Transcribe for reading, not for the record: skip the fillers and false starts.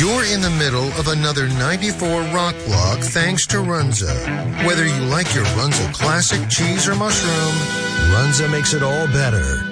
You're in the middle of another 94 Rock Block thanks to Runza. Whether you like your Runza Classic cheese or mushroom, Runza makes it all better.